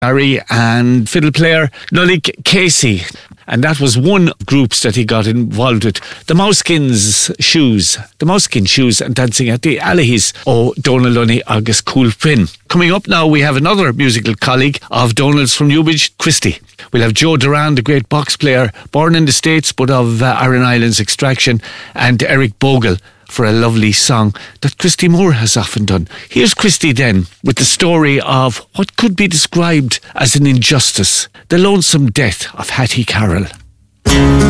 Barry and fiddle player Nolik Casey. And that was one groups that he got involved with. The Mousekin Shoes and Dancing at the Allihies. Oh, Donald Lunny, August Cool Pin. Coming up now, we have another musical colleague of Donald's from Newbridge, Christy. We'll have Joe Duran, the great box player, born in the States but of Aran Islands extraction, and Eric Bogle for a lovely song that Christy Moore has often done. Here's Christy then with the story of what could be described as an injustice, the lonesome death of Hattie Carroll.